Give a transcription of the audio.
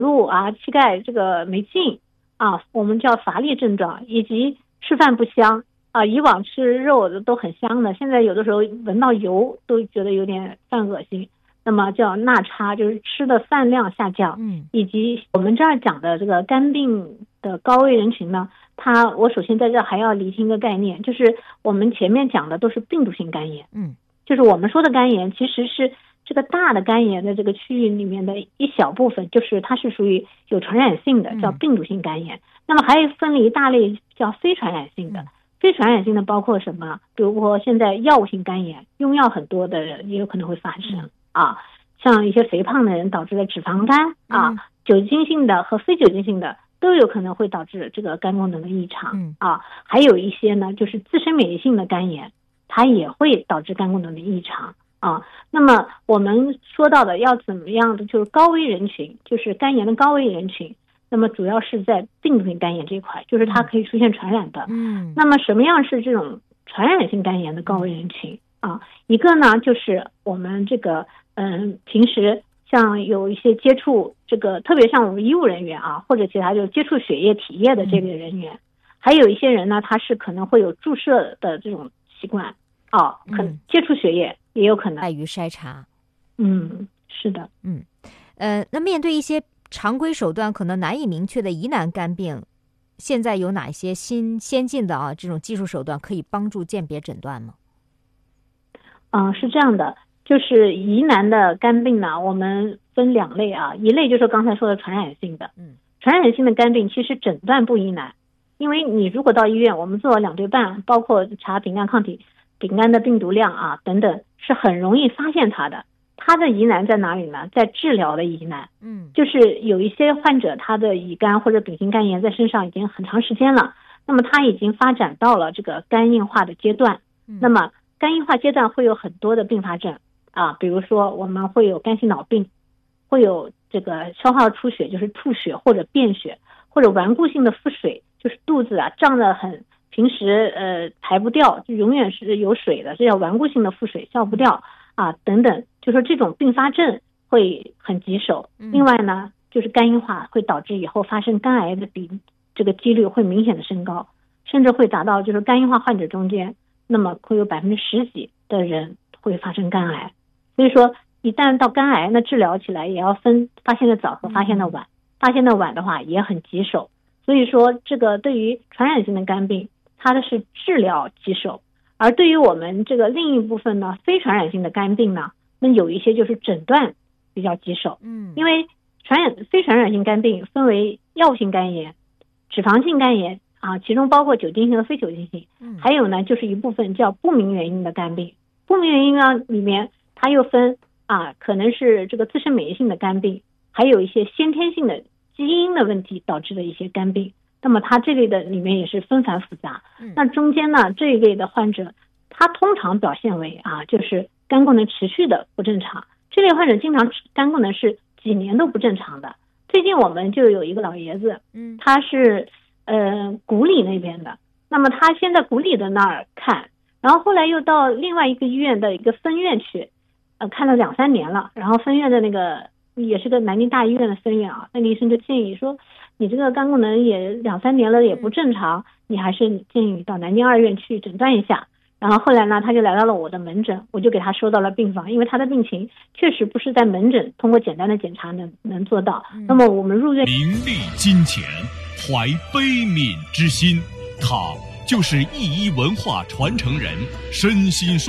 路啊、膝盖这个没劲啊，我们叫乏力症状，以及吃饭不香啊，以往吃肉都很香的，现在有的时候闻到油都觉得有点犯恶心。那么叫钠差，就是吃的饭量下降，以及我们这儿讲的这个肝病的高危人群呢，我首先在这还要厘清一个概念，就是我们前面讲的都是病毒性肝炎，就是我们说的肝炎其实是这个大的肝炎的这个区域里面的一小部分，就是它是属于有传染性的，叫病毒性肝炎。那么还有分了一大类叫非传染性的，非传染性的包括什么？比如说现在药物性肝炎，用药很多的人也有可能会发生啊，像一些肥胖的人导致的脂肪肝啊，酒精性的和非酒精性的都有可能会导致这个肝功能的异常啊，还有一些呢就是自身免疫性的肝炎，它也会导致肝功能的异常啊。那么我们说到的要怎么样的就是高危人群，就是肝炎的高危人群，那么主要是在病毒性肝炎这一块，就是它可以出现传染的。那么什么样是这种传染性肝炎的高危人群啊？一个呢就是我们这个平时像有一些接触这个，特别像我们医务人员啊，或者其他就接触血液体液的这类人员，还有一些人呢，他是可能会有注射的这种习惯啊，可能接触血液也有可能。 碍于筛查。 是的。 那面对一些常规手段可能难以明确的疑难肝病，现在有哪一些先进的这种技术手段可以帮助鉴别诊断吗？ 是这样的，就是疑难的肝病呢，我们分两类啊，一类就是刚才说的传染性的，传染性的肝病其实诊断不疑难，因为你如果到医院，我们做了2对半，包括查丙肝抗体、丙肝的病毒量啊等等，是很容易发现它的。它的疑难在哪里呢？在治疗的疑难。就是有一些患者他的乙肝或者丙型肝炎在身上已经很长时间了，那么他已经发展到了这个肝硬化的阶段。那么肝硬化阶段会有很多的并发症啊，比如说我们会有肝性脑病，会有这个消化出血，就是吐血或者便血，或者顽固性的腹水，就是肚子胀得很，平时排不掉，就永远是有水的，这叫顽固性的腹水，消不掉啊等等，就说这种并发症会很棘手。另外呢，就是肝硬化会导致以后发生肝癌的这个几率会明显的升高，甚至会达到就是肝硬化患者中间，那么会有10%几的人会发生肝癌。所以说一旦到肝癌，那治疗起来也要分发现的早和发现的晚，发现的晚的话也很棘手。所以说这个对于传染性的肝病，它的是治疗棘手，而对于我们这个另一部分呢，非传染性的肝病呢，那有一些就是诊断比较棘手。因为非传染性肝病分为药物性肝炎、脂肪性肝炎啊，其中包括酒精性和非酒精性，还有呢就是一部分叫不明原因的肝病。不明原因呢里面它又分可能是这个自身免疫性的肝病，还有一些先天性的基因的问题导致的一些肝病。那么它这类的里面也是纷繁复杂。那中间呢这一类的患者，他通常表现为就是肝功能持续的不正常。这类患者经常肝功能是几年都不正常的。最近我们就有一个老爷子，他是古里那边的，那么他先在古里的那儿看，然后后来又到另外一个医院的一个分院去，看了2-3年了，然后分院的那个也是个南京大医院的分院那个医生就建议说，你这个肝功能也2-3年了也不正常，你还是建议你到南京2院去诊断一下。然后后来呢，他就来到了我的门诊，我就给他收到了病房，因为他的病情确实不是在门诊通过简单的检查能做到。那么我们入院， 名利金钱，怀悲悯之心，他就是义医文化传承人，身心